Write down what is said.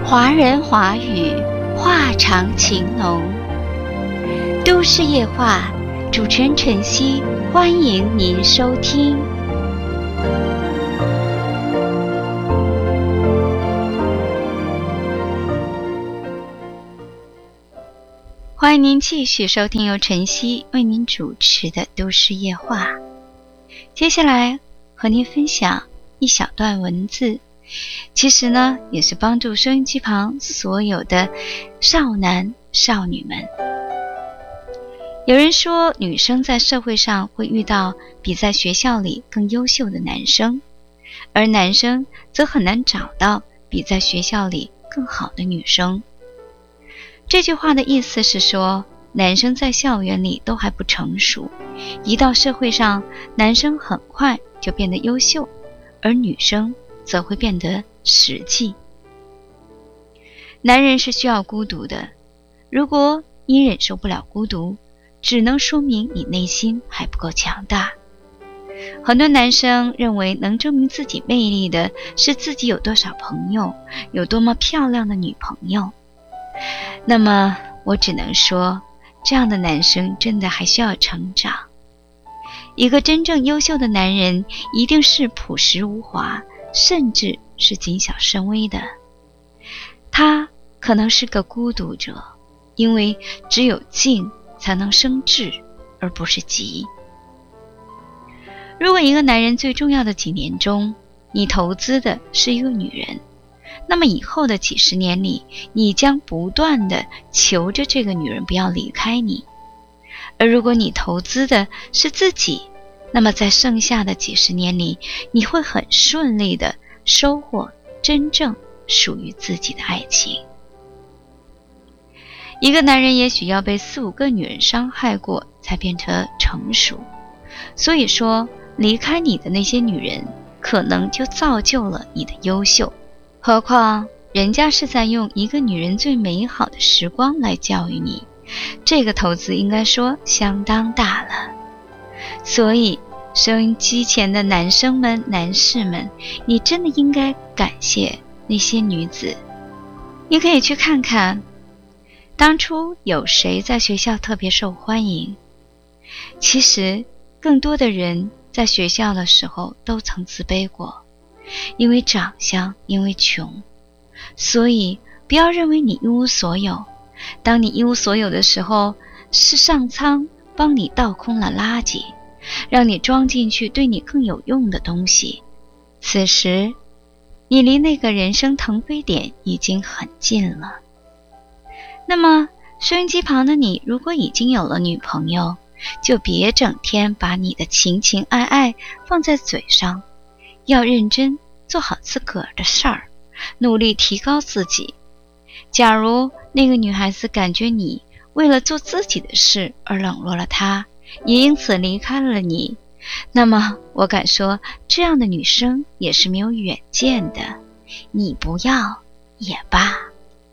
华人华语，话长情浓。都市夜话，主持人晨曦，欢迎您收听。欢迎您继续收听由晨曦为您主持的都市夜话。接下来和您分享一小段文字，其实呢也是帮助收音机旁所有的少男少女们。有人说，女生在社会上会遇到比在学校里更优秀的男生，而男生则很难找到比在学校里更好的女生。这句话的意思是说，男生在校园里都还不成熟，一到社会上，男生很快就变得优秀，而女生则会变得实际。男人是需要孤独的，如果你忍受不了孤独，只能说明你内心还不够强大。很多男生认为能证明自己魅力的是自己有多少朋友，有多么漂亮的女朋友。那么我只能说，这样的男生真的还需要成长。一个真正优秀的男人一定是朴实无华，甚至是谨小慎微的。他可能是个孤独者，因为只有静才能生智，而不是急。如果一个男人最重要的几年中，你投资的是一个女人，那么以后的几十年里，你将不断地求着这个女人不要离开你。而如果你投资的是自己，那么在剩下的几十年里，你会很顺利地收获真正属于自己的爱情。一个男人也许要被4-5个女人伤害过才变得成熟，所以说离开你的那些女人可能就造就了你的优秀，何况人家是在用一个女人最美好的时光来教育你，这个投资应该说相当大了。所以收音机前的男生们男士们，你真的应该感谢那些女子。你可以去看看当初有谁在学校特别受欢迎。其实更多的人在学校的时候都曾自卑过，因为长相，因为穷。所以不要认为你一无所有，当你一无所有的时候，是上苍帮你倒空了垃圾，让你装进去对你更有用的东西。此时你离那个人生腾飞点已经很近了。那么收音机旁的你，如果已经有了女朋友，就别整天把你的情情爱爱放在嘴上，要认真做好自个儿的事儿，努力提高自己。假如那个女孩子感觉你为了做自己的事而冷落了她，也因此离开了你，那么我敢说，这样的女生也是没有远见的，你不要也罢。